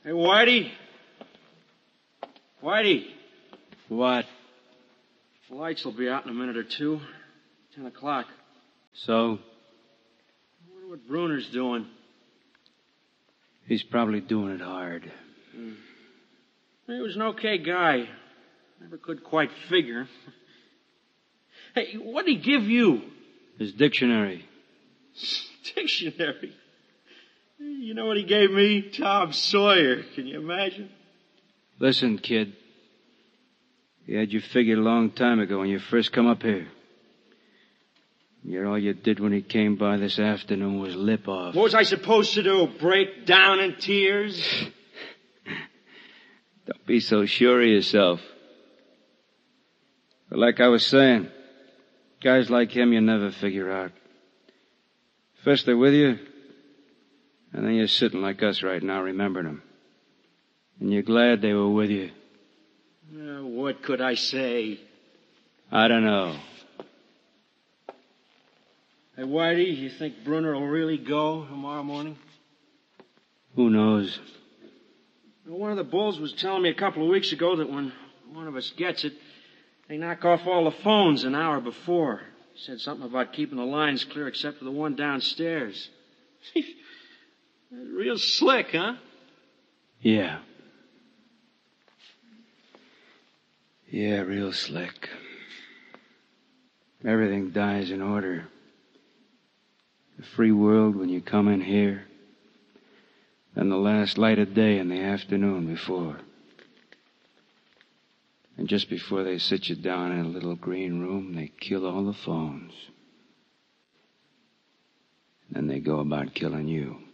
Hey, Whitey. Whitey. What? The lights will be out in a minute or two. 10 o'clock. So? I wonder what Bruner's doing. He's probably doing it hard. He was an okay guy. Never could quite figure. Hey, what did he give you? His dictionary. Dictionary? You know what he gave me? Tom Sawyer. Can you imagine? Listen, kid. He had you figured a long time ago when you first come up here. Yet all you did when he came by this afternoon was lip off. What was I supposed to do? Break down in tears? Don't be so sure of yourself. But like I was saying, guys like him you never figure out. First they're with you, and then you're sitting like us right now remembering them. And you're glad they were with you. What could I say? I don't know. Hey, Whitey, you think Bruner will really go tomorrow morning? Who knows? Well, one of the bulls was telling me a couple of weeks ago that when one of us gets it, they knock off all the phones an hour before. He said something about keeping the lines clear except for the one downstairs. Real slick, huh? Yeah. Yeah, real slick. Everything dies in order. The free world when you come in here, and the last light of day in the afternoon before. And just before they sit you down in a little green room, they kill all the phones. Then they go about killing you.